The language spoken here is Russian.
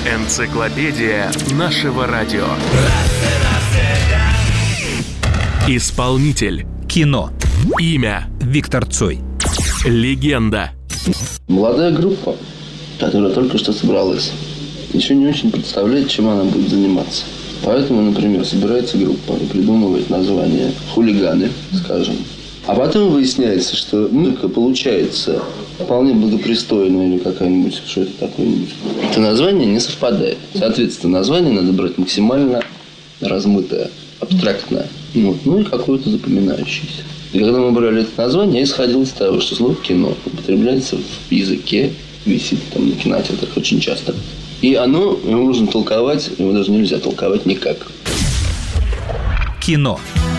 Энциклопедия нашего радио. Исполнитель. Кино. Имя. Виктор Цой. Легенда. Молодая группа, которая только что собралась, еще не очень представляет, чем она будет заниматься. Поэтому, например, собирается группа и придумывает название «Хулиганы», скажем. А потом выясняется, что музыка получается вполне благопристойная или какая-нибудь, что это такое-нибудь. Это название не совпадает. Соответственно, название надо брать максимально размытое, абстрактное. Ну и какое-то запоминающееся. И когда мы брали это название, я исходил из того, что слово «кино» употребляется в языке, висит там на кинотеатрах очень часто. И его нужно толковать, его даже нельзя толковать никак. Кино.